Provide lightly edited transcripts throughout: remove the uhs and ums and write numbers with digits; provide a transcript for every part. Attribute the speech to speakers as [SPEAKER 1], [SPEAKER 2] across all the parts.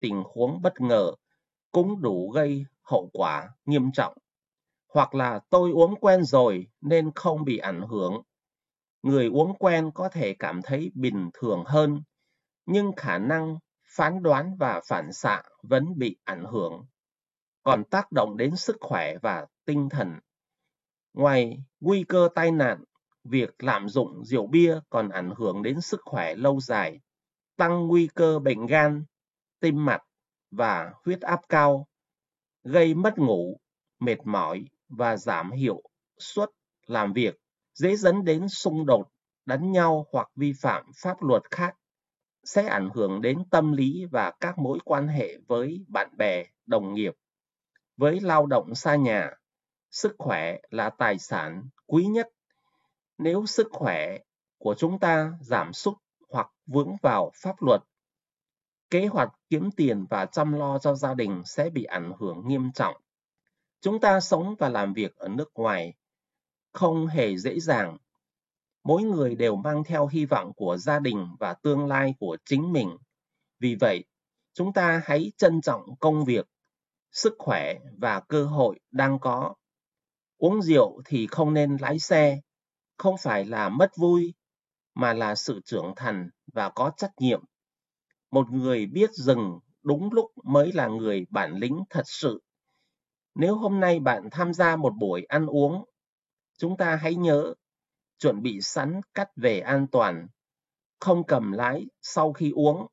[SPEAKER 1] tình huống bất ngờ cũng đủ gây hậu quả nghiêm trọng. Hoặc là tôi uống quen rồi nên không bị ảnh hưởng. Người uống quen có thể cảm thấy bình thường hơn, nhưng khả năng phán đoán và phản xạ vẫn bị ảnh hưởng. Còn tác động đến sức khỏe và tinh thần. Ngoài nguy cơ tai nạn, việc lạm dụng rượu bia còn ảnh hưởng đến sức khỏe lâu dài, tăng nguy cơ bệnh gan, tim mạch và huyết áp cao, gây mất ngủ, mệt mỏi và giảm hiệu suất làm việc, dễ dẫn đến xung đột, đánh nhau hoặc vi phạm pháp luật khác, sẽ ảnh hưởng đến tâm lý và các mối quan hệ với bạn bè, đồng nghiệp. Với lao động xa nhà, sức khỏe là tài sản quý nhất. Nếu sức khỏe của chúng ta giảm sút hoặc vướng vào pháp luật, kế hoạch kiếm tiền và chăm lo cho gia đình sẽ bị ảnh hưởng nghiêm trọng. Chúng ta sống và làm việc ở nước ngoài không hề dễ dàng. Mỗi người đều mang theo hy vọng của gia đình và tương lai của chính mình. Vì vậy, chúng ta hãy trân trọng công việc, sức khỏe và cơ hội đang có. Uống rượu thì không nên lái xe, không phải là mất vui, mà là sự trưởng thành và có trách nhiệm. Một người biết dừng đúng lúc mới là người bản lĩnh thật sự. Nếu hôm nay bạn tham gia một buổi ăn uống, chúng ta hãy nhớ chuẩn bị sẵn cách về an toàn, không cầm lái sau khi uống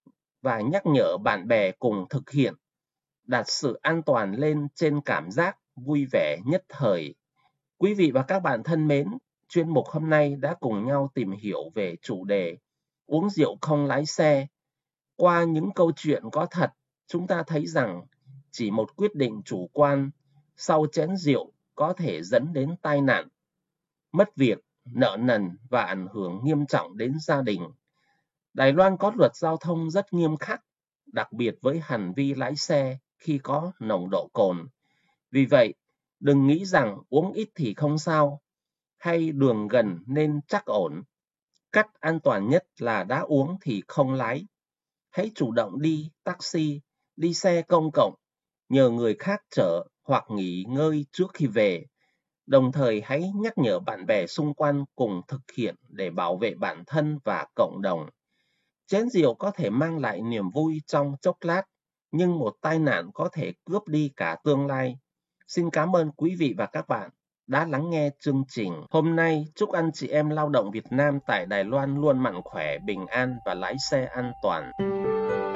[SPEAKER 1] và nhắc nhở bạn bè cùng thực hiện, đặt sự an toàn lên trên cảm giác vui vẻ nhất thời. Quý vị và các bạn thân mến, chuyên mục hôm nay đã cùng nhau tìm hiểu về chủ đề uống rượu không lái xe. Qua những câu chuyện có thật, chúng ta thấy rằng chỉ một quyết định chủ quan sau chén rượu có thể dẫn đến tai nạn, mất việc, nợ nần và ảnh hưởng nghiêm trọng đến gia đình. Đài Loan có luật giao thông rất nghiêm khắc, đặc biệt với hành vi lái xe khi có nồng độ cồn. Vì vậy, đừng nghĩ rằng uống ít thì không sao, hay đường gần nên chắc ổn. Cách an toàn nhất là đã uống thì không lái. Hãy chủ động đi taxi, đi xe công cộng, nhờ người khác chở hoặc nghỉ ngơi trước khi về. Đồng thời hãy nhắc nhở bạn bè xung quanh cùng thực hiện để bảo vệ bản thân và cộng đồng. Chén rượu có thể mang lại niềm vui trong chốc lát, nhưng một tai nạn có thể cướp đi cả tương lai. Xin cảm ơn quý vị và các bạn đã lắng nghe chương trình. Hôm nay, chúc anh chị em lao động Việt Nam tại Đài Loan luôn mạnh khỏe, bình an và lái xe an toàn.